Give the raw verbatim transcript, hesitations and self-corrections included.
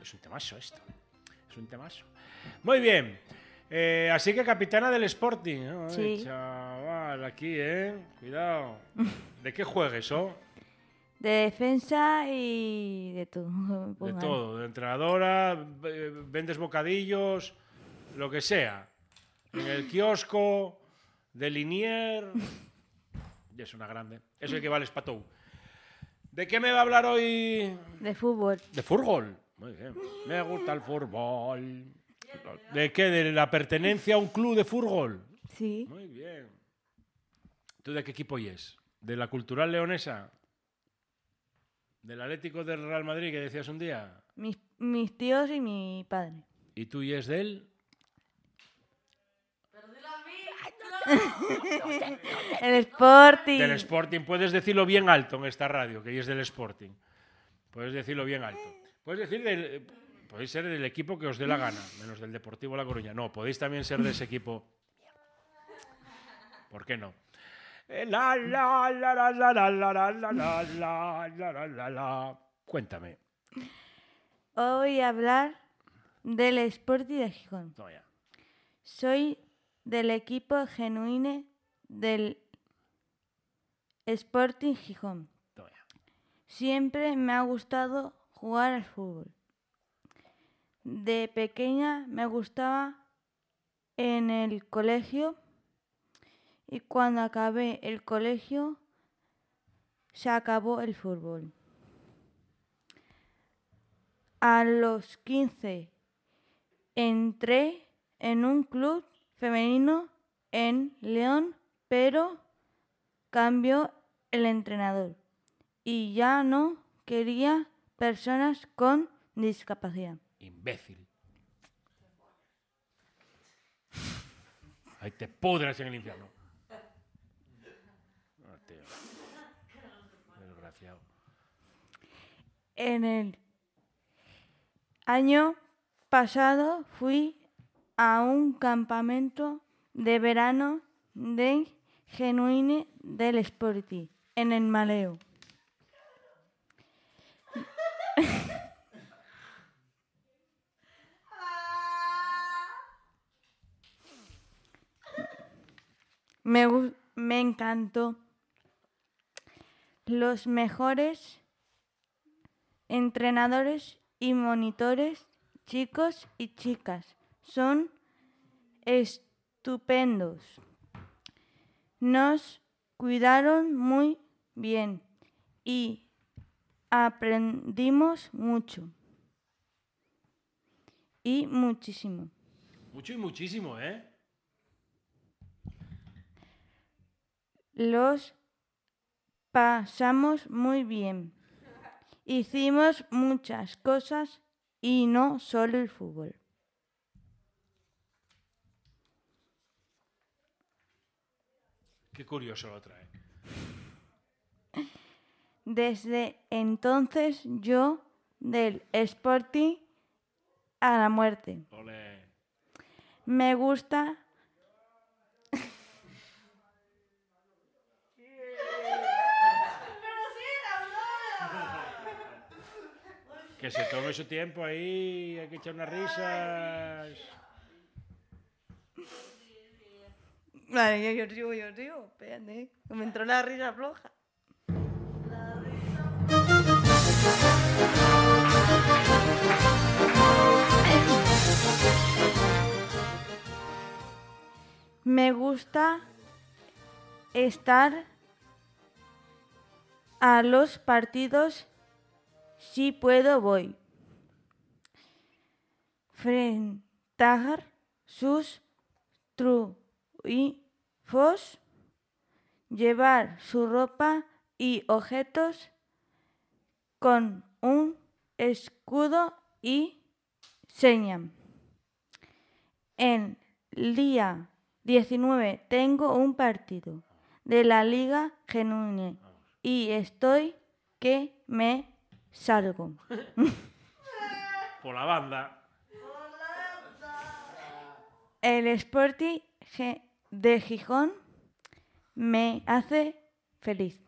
es un temazo esto. Es un temazo. Muy bien. Eh, así que capitana del Sporting. ¿No? Sí. Ay, chaval, aquí, ¿eh? Cuidado. ¿De qué juegues, oh? De defensa y de todo. De Pongan. todo. De entrenadora, eh, vendes bocadillos, lo que sea. En el kiosco, de linier. Y es una grande. Eso equivale a Patou. ¿De qué me va a hablar hoy? De fútbol. De fútbol. Muy bien. Me gusta el fútbol. ¿De qué? ¿De la pertenencia a un club de fútbol? Sí. Muy bien. ¿Tú de qué equipo es? ¿De la Cultural Leonesa? ¿Del Atlético del Real Madrid que decías un día? Mis, mis tíos y mi padre. ¿Y tú y es del? El Sporting. Del Sporting. Puedes decirlo bien alto en esta radio, que es del Sporting. Puedes decirlo bien alto. Puedes decir del... Podéis ser del equipo que os dé la gana, menos del Deportivo La Coruña. No, podéis también ser de ese equipo. ¿Por qué no? La, la, la, la, la, la, la, la, la, la, la, la, la, la. Cuéntame. Hoy voy a hablar del Sporting de Gijón. No, ya. Soy del equipo genuino del Sporting Gijón. No, ya. Siempre me ha gustado jugar al fútbol. De pequeña me gustaba en el colegio y cuando acabé el colegio se acabó el fútbol. A los quince entré en un club femenino en León, pero cambió el entrenador y ya no quería personas con discapacidad. Imbécil. Ahí te pudras en el infierno. Oh, tío. Desgraciado. En el año pasado fui a un campamento de verano de genuine del Sporting en el Maleo. Me, gu- me encantó. Los mejores entrenadores y monitores, chicos y chicas, son estupendos. Nos cuidaron muy bien y aprendimos mucho. Y muchísimo. Mucho y muchísimo, ¿eh? Los pasamos muy bien. Hicimos muchas cosas y no solo el fútbol. Qué curioso lo trae. Desde entonces yo del Sporting a la muerte. Ole. Me gusta Que se tome su tiempo ahí, hay que echar unas risas. Vale, yo, yo río, yo río. Espérate, que me entró la risa floja. Me gusta estar a los partidos. Si puedo, voy. Enfrentar sus triunfos, llevar su ropa y objetos con un escudo y seña. En el día diecinueve tengo un partido de la Liga Genuine y estoy que me salgo. Por la banda. El Sporting de Gijón me hace feliz.